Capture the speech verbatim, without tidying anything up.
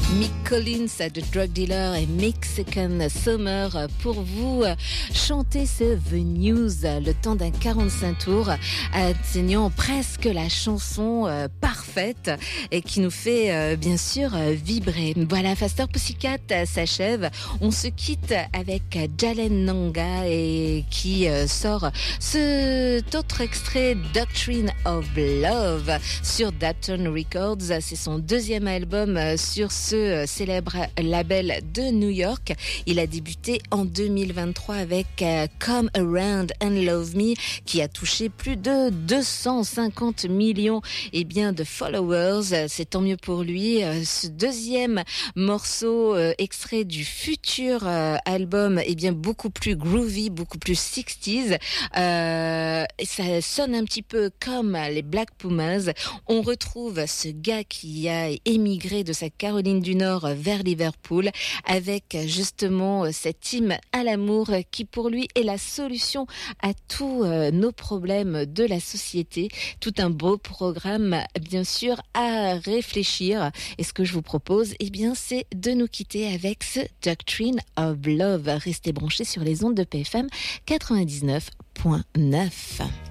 Mick Collins, The Drug Dealer et Mexican Summer pour vous chanter ce The News, le temps d'un quarante-cinq tours, atteignant presque la chanson euh, parfaite et qui nous fait euh, bien sûr euh, vibrer. Voilà, Faster Pussycat euh, s'achève. On se quitte avec Jalen Nanga et qui euh, sort cet autre extrait, Doctrine of Love, sur Dapton Records. C'est son deuxième album euh, sur ce célèbre label de New York. Il a débuté en deux mille vingt-trois avec euh, Come Around and Love Me, qui a touché plus de deux cent cinquante millions et bien, de followers. C'est tant mieux pour lui. Euh, ce deuxième morceau euh, extrait du futur euh, album est bien beaucoup plus groovy, beaucoup plus sixties. Euh, ça sonne un petit peu comme les Black Pumas. On retrouve ce gars qui a émigré de sa Caroline du Nord vers Liverpool avec justement cette hymne à l'amour qui pour lui est la solution à tous euh, nos problèmes de la société. Tout un beau programme bien sûr à réfléchir, et ce que je vous propose eh bien c'est de nous quitter avec ce Doctrine of Love. Restez branchés sur les ondes de P F M quatre-vingt-dix-neuf point neuf.